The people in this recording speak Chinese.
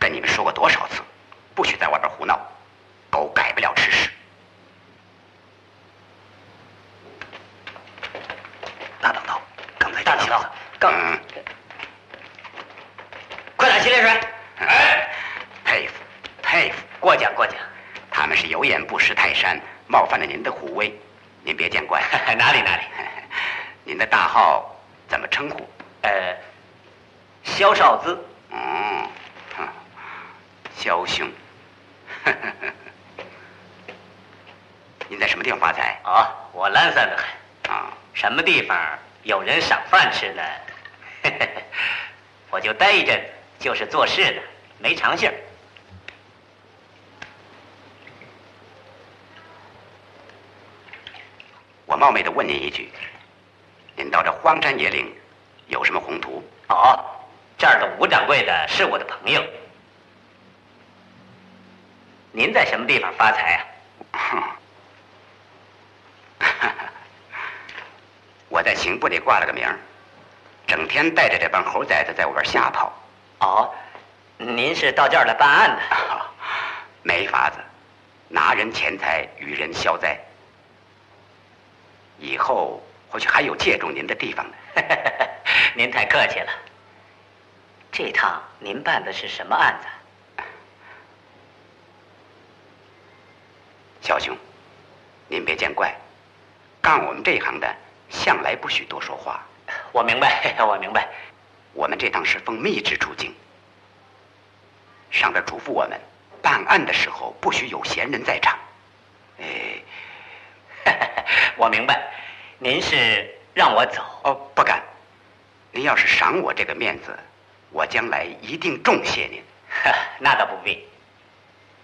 跟你们说过多少次，不许在外边胡闹，狗改不了吃屎。大等到，刚才大等到，刚，快打洗脸水！ 哎，佩服，佩服， 过奖过奖。 他们是有眼不识泰山，冒犯了您的虎威，您别见怪。 哪里哪里。 您的大号怎么称呼？ 萧少资。 萧兄。您在什么地方发财？ 我懒散的很。什么地方有人赏饭吃呢？我就待一阵子，就是做事的，没长性。 我冒昧的问您一句，您到这荒山野岭有什么宏图？ 这儿的吴掌柜的是我的朋友。您在什么地方发财啊？ 我在刑部里挂了个名，整天带着这帮猴崽子在外边瞎跑。 您是到这儿来办案的？ 没法子，拿人钱财与人消灾。以后或许还有借助您的地方呢。 您太客气了。这趟您办的是什么案子？ 小兄，您别见怪，干我们这一行的向来不许多说话。 我明白，我明白。 我们这趟是奉密旨出京，上边嘱咐我们，办案的时候不许有闲人在场。 我明白，您是让我走？ 不敢。您要是赏我这个面子，我将来一定重谢您。 那倒不必。